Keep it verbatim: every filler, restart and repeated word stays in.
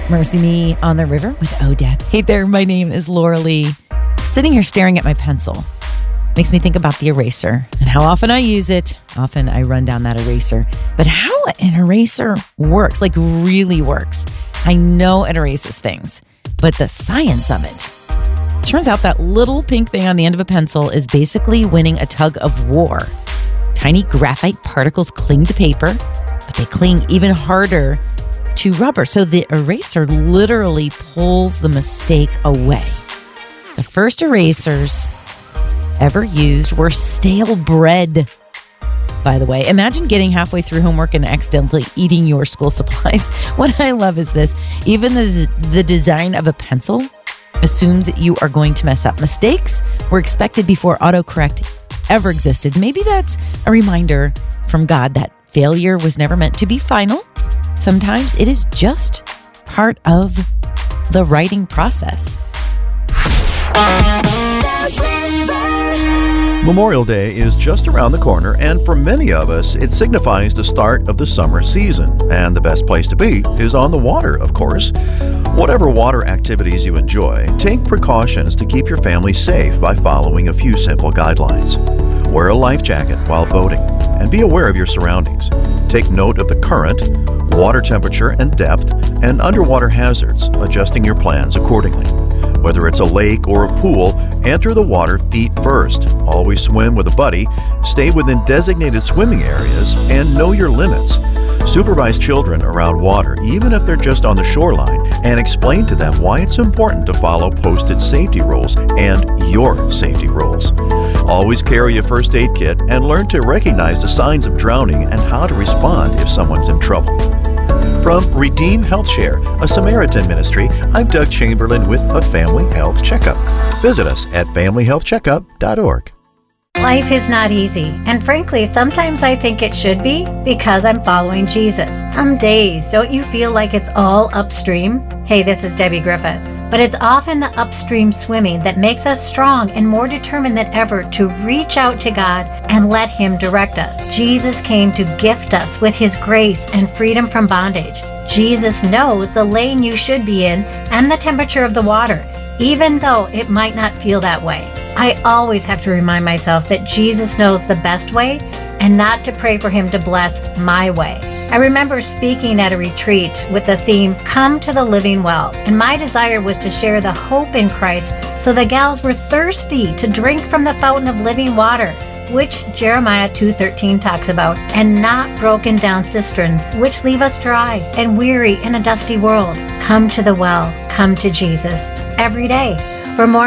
Mercy Me on the River with Odette. Hey there, my name is Laura Lee. Sitting here staring at my pencil makes me think about the eraser and how often I use it. Often I run down that eraser. But how an eraser works, like really works. I know it erases things, but the science of it. Turns out that little pink thing on the end of a pencil is basically winning a tug of war. Tiny graphite particles cling to paper, but they cling even harder to rubber. So the eraser literally pulls the mistake away. The first erasers ever used were stale bread, by the way. Imagine getting halfway through homework and accidentally eating your school supplies. What I love is this. Even the, the design of a pencil assumes that you are going to mess up. Mistakes were expected before autocorrect ever existed. Maybe that's a reminder from God that failure was never meant to be final. Sometimes it is just part of the writing process. Memorial Day is just around the corner, and for many of us, it signifies the start of the summer season. And the best place to be is on the water, of course. Whatever water activities you enjoy, take precautions to keep your family safe by following a few simple guidelines. Wear a life jacket while boating, and be aware of your surroundings. Take note of the current, water temperature and depth, and underwater hazards, adjusting your plans accordingly. Whether it's a lake or a pool, enter the water feet first. Always swim with a buddy, stay within designated swimming areas, and know your limits. Supervise children around water, even if they're just on the shoreline, and explain to them why it's important to follow posted safety rules and your safety rules. Always carry a first aid kit and learn to recognize the signs of drowning and how to respond if someone's in trouble. From Redeem Health Share, a Samaritan ministry, I'm Doug Chamberlain with a Family Health Checkup. Visit us at family health checkup dot org. Life is not easy, and frankly, sometimes I think it should be because I'm following Jesus. Some days, don't you feel like it's all upstream? Hey, this is Debbie Griffith. But it's often the upstream swimming that makes us strong and more determined than ever to reach out to God and let Him direct us. Jesus came to gift us with His grace and freedom from bondage. Jesus knows the lane you should be in and the temperature of the water, even though it might not feel that way. I always have to remind myself that Jesus knows the best way and not to pray for Him to bless my way. I remember speaking at a retreat with the theme, Come to the Living Well, and my desire was to share the hope in Christ so the gals were thirsty to drink from the fountain of living water, which Jeremiah two thirteen talks about, and not broken down cisterns, which leave us dry and weary in a dusty world. Come to the well, come to Jesus every day. For more